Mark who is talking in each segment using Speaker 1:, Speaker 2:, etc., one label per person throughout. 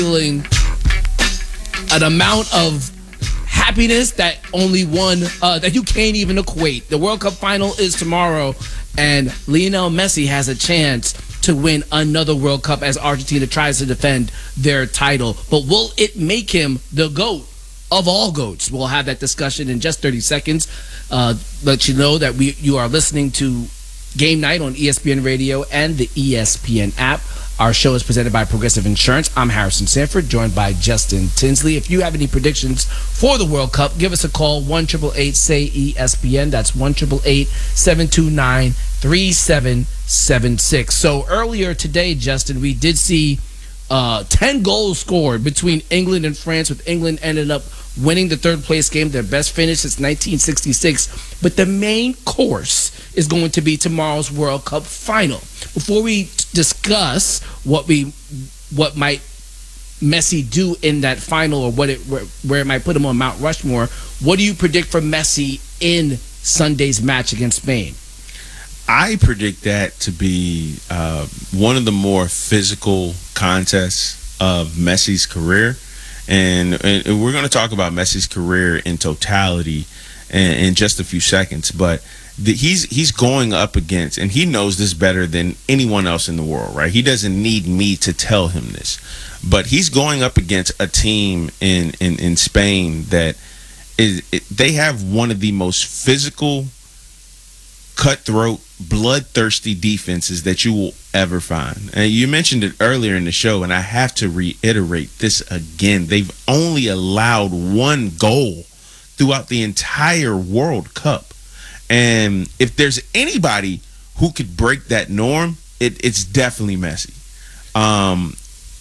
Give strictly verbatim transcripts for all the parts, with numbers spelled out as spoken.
Speaker 1: feeling an amount of happiness that only one uh, that you can't even equate. The World Cup final is tomorrow, and Lionel Messi has a chance to win another World Cup as Argentina tries to defend their title. But will it make him the GOAT of all GOATs? We'll have that discussion in just thirty seconds. Uh, let you know that we you are listening to Game Night on E S P N Radio and the E S P N app. Our show is presented by Progressive Insurance. I'm Harrison Sanford, joined by Justin Tinsley. If you have any predictions for the World Cup, give us a call, one eight eight eight, S A Y, E S P N. That's one eight eight eight, seven two nine, three seven seven six. So earlier today, Justin, we did see uh, ten goals scored between England and France, with England ended up winning the third place game, their best finish since nineteen sixty-six. But the main course is going to be tomorrow's World Cup final. Before we discuss what we what might Messi do in that final, or what it where, where it might put him on Mount Rushmore, what do you predict for Messi in Sunday's match against Spain?
Speaker 2: I predict that to be uh, one of the more physical contests of Messi's career. And, and we're going to talk about Messi's career in totality in, in just a few seconds. But the, he's he's going up against, and he knows this better than anyone else in the world, right? He doesn't need me to tell him this. But he's going up against a team in, in, in Spain that is it, they have one of the most physical, cutthroat, bloodthirsty defenses that you will ever find. And you mentioned it earlier in the show, and I have to reiterate this again. They've only allowed one goal throughout the entire World Cup. And if there's anybody who could break that norm, it, it's definitely Messi. Um,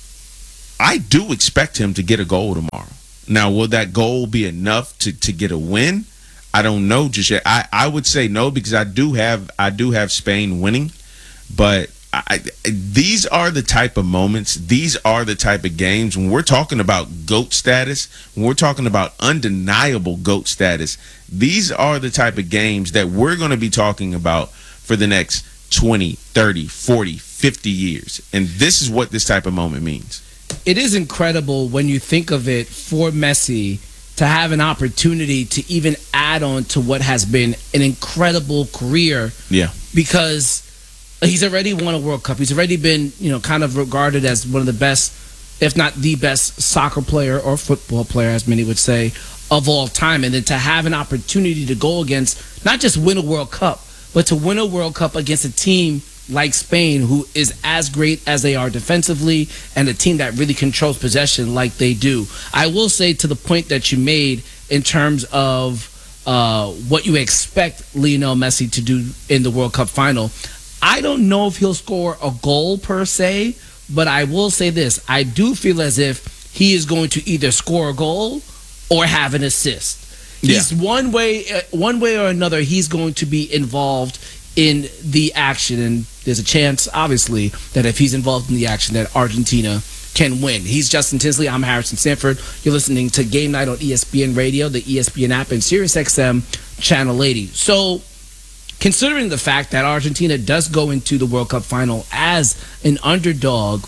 Speaker 2: I do expect him to get a goal tomorrow. Now, will that goal be enough to, to get a win? I don't know just yet. I, I would say no, because I do have I do have Spain winning, but I, these are the type of moments, these are the type of games when we're talking about GOAT status, when we're talking about undeniable GOAT status. These are the type of games that we're going to be talking about for the next twenty, thirty, forty, fifty years. And this is what this type of moment means.
Speaker 1: It is incredible when you think of it for Messi to have an opportunity to even add on to what has been an incredible career.
Speaker 2: Yeah.
Speaker 1: Because he's already won a World Cup. He's already been, you know, kind of regarded as one of the best, if not the best soccer player or football player, as many would say, of all time. And then to have an opportunity to go against, not just win a World Cup, but to win a World Cup against a team like Spain, who is as great as they are defensively, and a team that really controls possession like they do. I will say, to the point that you made in terms of uh, what you expect Lionel Messi to do in the World Cup final, I don't know if he'll score a goal per se, but I will say this. I do feel as if he is going to either score a goal or have an assist.
Speaker 2: Yeah.
Speaker 1: He's one way, uh, one way or another, he's going to be involved in the action, and there's a chance, obviously, that if he's involved in the action, that Argentina can win. He's Justin Tinsley. I'm Harrison Sanford. You're listening to Game Night on E S P N Radio, the E S P N app, and SiriusXM Channel eighty. So, considering the fact that Argentina does go into the World Cup final as an underdog,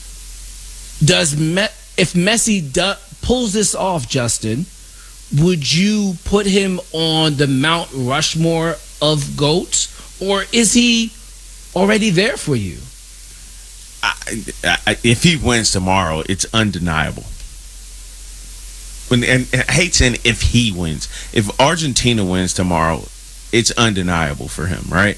Speaker 1: does Me- if Messi do- pulls this off, Justin, would you put him on the Mount Rushmore of GOATs? Or is he already there for you?
Speaker 2: I, I, if he wins tomorrow, it's undeniable. When, and, and I hate saying if he wins. If Argentina wins tomorrow, it's undeniable for him, right?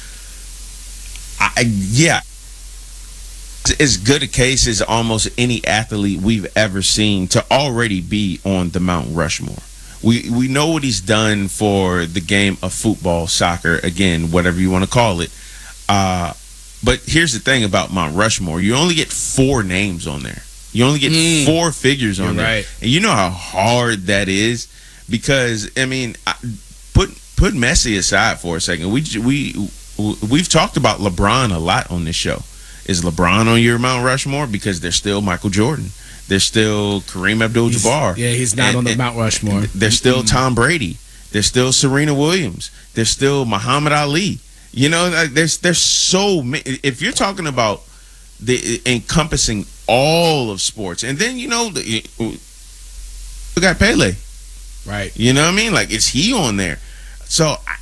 Speaker 2: I, yeah. It's as good a case as almost any athlete we've ever seen to already be on the Mount Rushmore. We we know what he's done for the game of football, soccer, again, whatever you want to call it. Uh, but here's the thing about Mount Rushmore. You only get four names on there. You only get mm. four figures on
Speaker 1: You're
Speaker 2: there.
Speaker 1: Right.
Speaker 2: And you know how hard that is? Because, I mean, I, put put Messi aside for a second. We, we, we've talked about LeBron a lot on this show. Is LeBron on your Mount Rushmore? Because there's still Michael Jordan. There's still Kareem Abdul-Jabbar.
Speaker 1: Yeah, he's not and, on the Mount Rushmore.
Speaker 2: There's still mm-hmm. Tom Brady. There's still Serena Williams. There's still Muhammad Ali. You know, there's there's so many. If you're talking about the encompassing all of sports. And then, you know, the, we got Pele.
Speaker 1: Right.
Speaker 2: You know what I mean? Like, is he on there? So, I,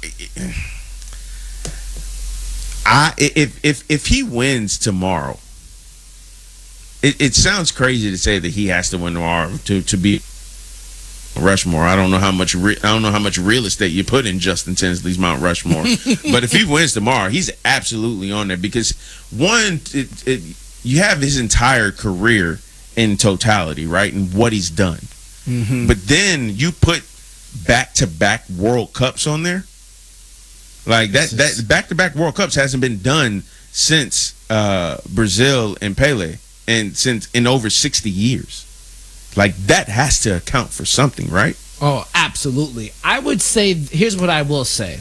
Speaker 2: I if if if he wins tomorrow, it, it sounds crazy to say that he has to win tomorrow to to be Rushmore. I don't know how much re- I don't know how much real estate you put in Justin Tinsley's Mount Rushmore. But if he wins tomorrow, he's absolutely on there because one, it, it, you have his entire career in totality, right, and what he's done.
Speaker 1: Mm-hmm.
Speaker 2: But then you put back-to-back World Cups on there. Like that, that back-to-back World Cups hasn't been done since uh, Brazil and Pele, and since in over sixty years. Like, that has to account for something, right?
Speaker 1: Oh, absolutely. I would say, here's what I will say.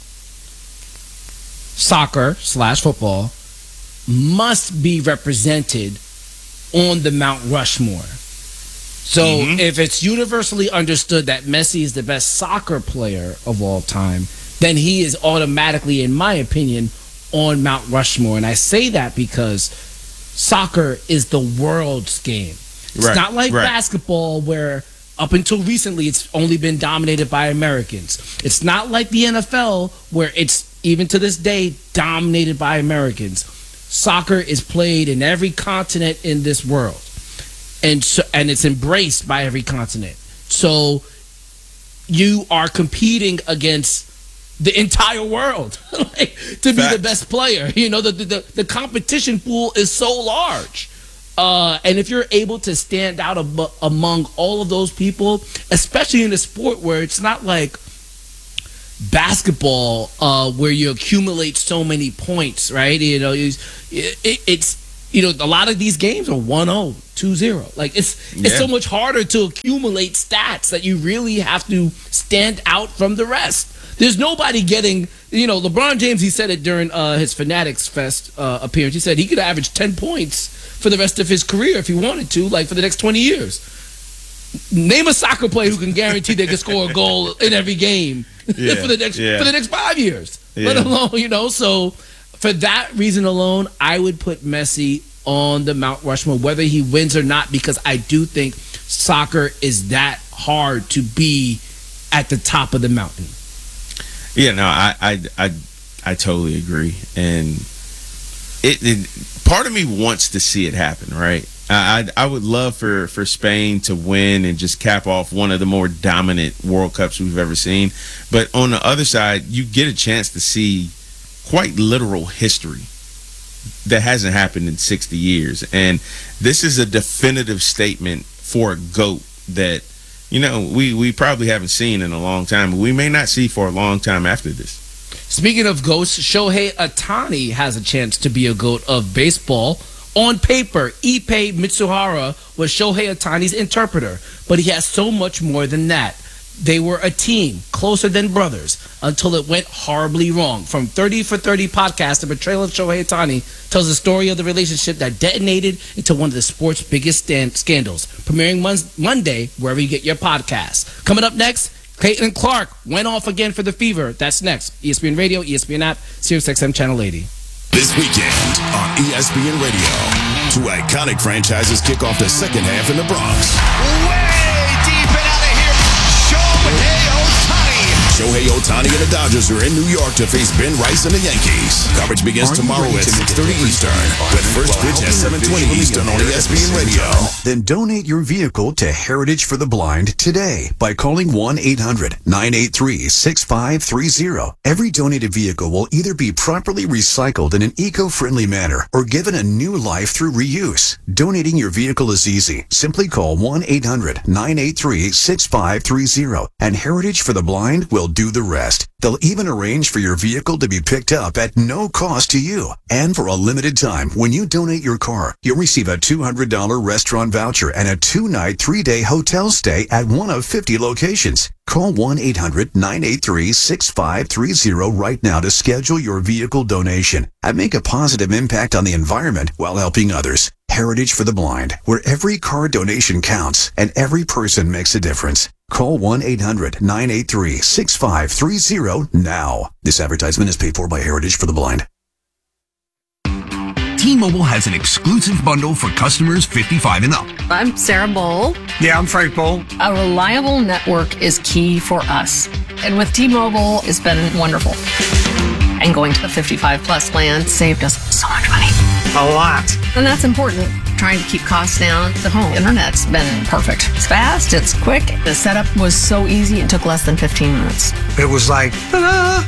Speaker 1: Soccer slash football must be represented on the Mount Rushmore. So mm-hmm. if it's universally understood that Messi is the best soccer player of all time, then he is automatically, in my opinion, on Mount Rushmore. And I say that because soccer is the world's game. It's right, not like right. basketball where up until recently it's only been dominated by Americans. It's not like the N F L where it's, even to this day, dominated by Americans. Soccer is played in every continent in this world. And so, and it's embraced by every continent. So you are competing against the entire world like, to be Fact. the best player. You know, the, the, the competition pool is so large. Uh, and if you're able to stand out ab- among all of those people, especially in a sport where it's not like basketball, uh, where you accumulate so many points, right? You know, it's, it, it's you know, a lot of these games are one oh, two zero. Like it's yeah. it's so much harder to accumulate stats that you really have to stand out from the rest. There's nobody getting, you know, LeBron James, he said it during uh, his Fanatics Fest uh, appearance. He said he could average ten points for the rest of his career if he wanted to, like for the next twenty years. Name a soccer player who can guarantee they can score a goal in every game yeah, for the next yeah. for the next five years. Yeah. Let alone, you know, so for that reason alone, I would put Messi on the Mount Rushmore, whether he wins or not, because I do think soccer is that hard to be at the top of the mountain.
Speaker 2: Yeah, no, I I I, I totally agree. And It, it part of me wants to see it happen, right? I, I I would love for, for Spain to win and just cap off one of the more dominant World Cups we've ever seen. But on the other side, you get a chance to see quite literal history that hasn't happened in sixty years. And this is a definitive statement for a GOAT that, you know, we, we probably haven't seen in a long time. We may not see for a long time after this.
Speaker 1: Speaking of GOATs, Shohei Ohtani has a chance to be a GOAT of baseball. On paper, Ippei Mitsuhara was Shohei Ohtani's interpreter, but he has so much more than that. They were a team, closer than brothers, until it went horribly wrong. From thirty for thirty podcast, the betrayal of Shohei Ohtani tells the story of the relationship that detonated into one of the sport's biggest stand- scandals. Premiering mon- Monday, wherever you get your podcasts. Coming up next, Caitlin Clark went off again for the fever. That's next. E S P N Radio, E S P N app, Sirius X M Channel eighty.
Speaker 3: This weekend on E S P N Radio, two iconic franchises kick off the second half in the Bronx.
Speaker 4: Way deep and out of here, Shohei Ohtani.
Speaker 3: Shohei Ohtani and the Dodgers are in New York to face Ben Rice and the Yankees. Coverage begins tomorrow at six thirty Eastern, with first pitch at seven twenty Eastern on E S P N Radio.
Speaker 5: Then donate your vehicle to Heritage for the Blind today by calling one eight hundred nine eight three six five three zero. Every donated vehicle will either be properly recycled in an eco-friendly manner or given a new life through reuse. Donating your vehicle is easy. Simply call one eight hundred nine eight three six five three zero and Heritage for the Blind will do the rest. They'll even arrange for your vehicle to be picked up at no cost to you. And for a limited time, when you donate your car, you'll receive a two hundred dollars restaurant voucher and a two-night, three-day hotel stay at one of fifty locations. Call one eight hundred nine eight three six five three zero right now to schedule your vehicle donation and make a positive impact on the environment while helping others. Heritage for the Blind, where every car donation counts and every person makes a difference. Call one eight hundred nine eight three six five three zero now. This advertisement is paid for by Heritage for the Blind.
Speaker 6: T-Mobile has an exclusive bundle for customers fifty-five and up.
Speaker 7: I'm Sarah Bowl.
Speaker 8: Yeah, I'm Frank Bowl.
Speaker 7: A reliable network is key for us. And with T-Mobile, it's been wonderful. And going to the fifty-five plus plan saved us so much money.
Speaker 8: A lot.
Speaker 7: And that's important. Trying to keep costs down. The home internet's been perfect. It's fast, it's quick. The setup was so easy, it took less than fifteen minutes.
Speaker 8: It was like, ta-da!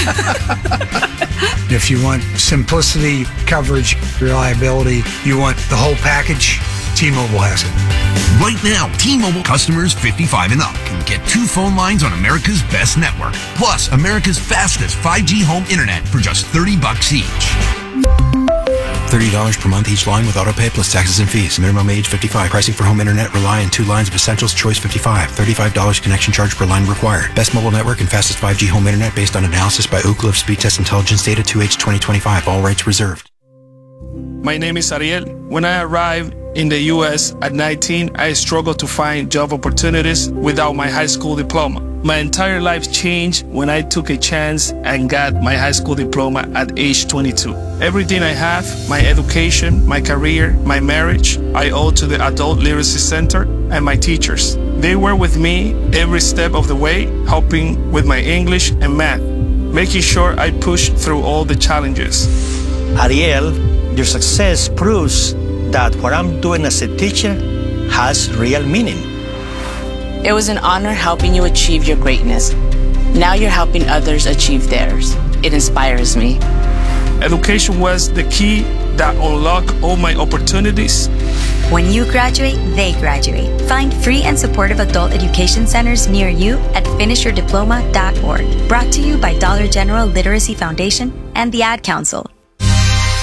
Speaker 8: If you want simplicity, coverage, reliability, you want the whole package, T-Mobile has it.
Speaker 6: Right now, T-Mobile customers fifty-five and up can get two phone lines on America's best network, plus America's fastest five G home internet for just thirty bucks each.
Speaker 9: thirty dollars per month each line with autopay plus taxes and fees. Minimum age fifty-five. Pricing for home internet rely on two lines of Essentials Choice fifty-five. thirty-five dollars connection charge per line required. Best mobile network and fastest five G home internet based on analysis by Ookla of Speed Test Intelligence Data two H twenty twenty-five. All rights reserved.
Speaker 10: My name is Ariel. When I arrived in the U S at nineteen, I struggled to find job opportunities without my high school diploma. My entire life changed when I took a chance and got my high school diploma at age twenty-two. Everything I have, my education, my career, my marriage, I owe to the Adult Literacy Center and my teachers. They were with me every step of the way, helping with my English and math, making sure I pushed through all the challenges.
Speaker 11: Ariel, your success proves that what I'm doing as a teacher has real meaning.
Speaker 12: It was an honor helping you achieve your greatness. Now you're helping others achieve theirs. It inspires me.
Speaker 10: Education was the key that unlocked all my opportunities.
Speaker 13: When you graduate, they graduate. Find free and supportive adult education centers near you at finish your diploma dot org. Brought to you by Dollar General Literacy Foundation and the Ad Council.